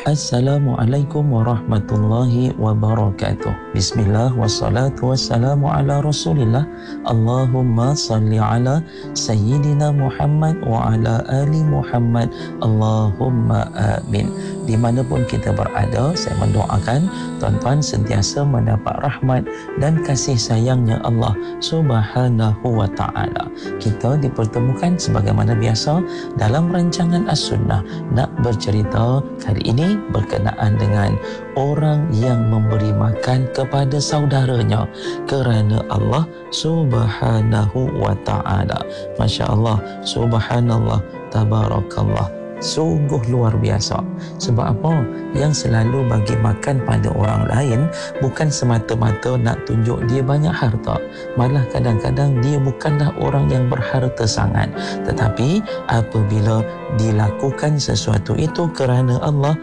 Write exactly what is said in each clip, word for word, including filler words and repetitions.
Assalamualaikum warahmatullahi wabarakatuh. Bismillah wassalatu wassalamu ala rasulillah. Allahumma salli ala Sayyidina Muhammad wa ala ali Muhammad. Allahumma amin. Dimanapun kita berada, saya mendoakan tuan-tuan sentiasa mendapat rahmat dan kasih sayangnya Allah Subhanahu wa ta'ala. Kita dipertemukan sebagaimana biasa dalam rancangan As-Sunnah, nak bercerita kali ini berkenaan dengan orang yang memberi makan kepada saudaranya kerana Allah Subhanahu wa ta'ala. Masya Allah, subhanallah, tabarakallah. Sungguh luar biasa. Sebab apa? Yang selalu bagi makan pada orang lain bukan semata-mata nak tunjuk dia banyak harta. Malah kadang-kadang dia bukanlah orang yang berharta sangat, tetapi apabila dilakukan sesuatu itu kerana Allah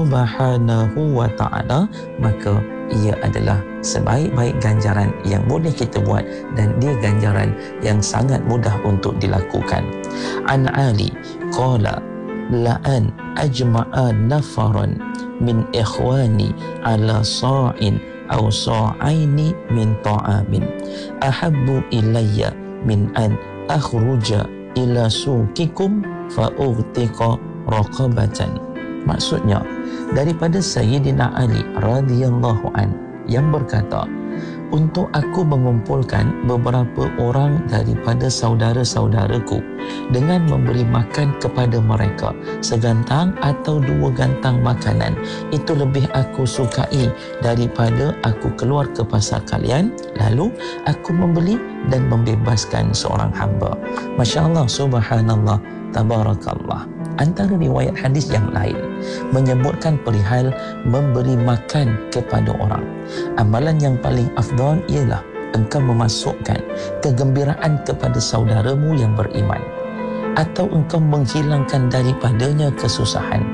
Subhanahu wa ta'ala, maka ia adalah sebaik-baik ganjaran yang boleh kita buat, dan dia ganjaran yang sangat mudah untuk dilakukan. An Ali qala la'an ajma'a nafaran min ikhwani ala sa'in aw sa'aini min ta'amin ahabbu ilayya min an akhruja ila suqikum fa ughtiqa raqabatan. Maksudnya daripada Sayyidina Ali radhiyallahu an yang berkata, untuk aku mengumpulkan beberapa orang daripada saudara-saudaraku dengan memberi makan kepada mereka segantang atau dua gantang makanan, itu lebih aku sukai daripada aku keluar ke pasar kalian lalu aku membeli dan membebaskan seorang hamba. Masya Allah, subhanallah, tabarakallah. Antara riwayat hadis yang lain menyebutkan perihal memberi makan kepada orang. Amalan yang paling afdal ialah engkau memasukkan kegembiraan kepada saudaramu yang beriman, atau engkau menghilangkan daripadanya kesusahan,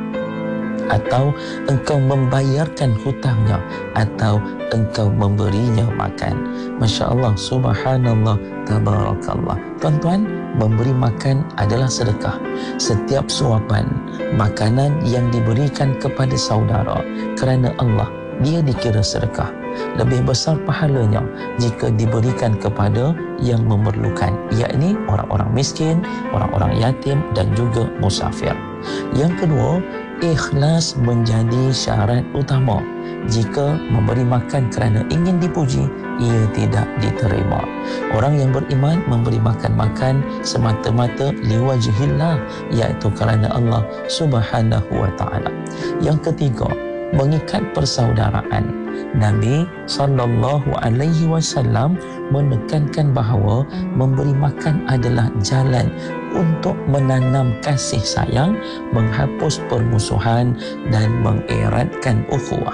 atau engkau membayarkan hutangnya, atau engkau memberinya makan. Masya Allah, subhanallah, tabarakallah. Tuan-tuan, memberi makan adalah sedekah. Setiap suapan makanan yang diberikan kepada saudara kerana Allah, dia dikira sedekah. Lebih besar pahalanya jika diberikan kepada yang memerlukan, yakni orang-orang miskin, orang-orang yatim dan juga musafir. Yang kedua, ikhlas menjadi syarat utama. Jika memberi makan kerana ingin dipuji, ia tidak diterima. Orang yang beriman memberi makan-makan semata-mata liwajhillah, iaitu kerana Allah Subhanahu wa ta'ala. Yang ketiga, mengikat persaudaraan. Nabi sallallahu alaihi wasallam menekankan bahawa memberi makan adalah jalan untuk menanam kasih sayang, menghapus permusuhan dan mengeratkan ukhuwah.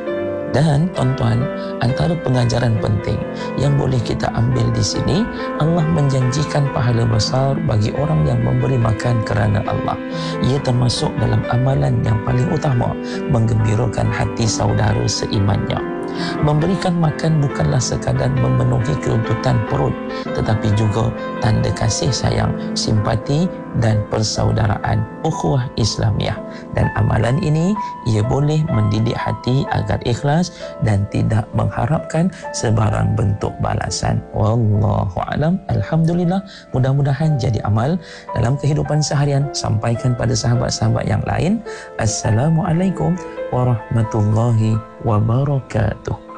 Dan tuan-tuan, antara pengajaran penting yang boleh kita ambil di sini, Allah menjanjikan pahala besar bagi orang yang memberi makan kerana Allah. Ia termasuk dalam amalan yang paling utama, menggembirakan hati saudara seimannya. Memberikan makan bukanlah sekadar memenuhi keuntutan perut, tetapi juga tanda kasih sayang, simpati dan persaudaraan, ukhuwah Islamiah. Dan amalan ini ia boleh mendidik hati agar ikhlas dan tidak mengharapkan sebarang bentuk balasan. Wallahu alam. Alhamdulillah, mudah-mudahan jadi amal dalam kehidupan seharian. Sampaikan pada sahabat-sahabat yang lain. Assalamualaikum warahmatullahi wabarakatuh.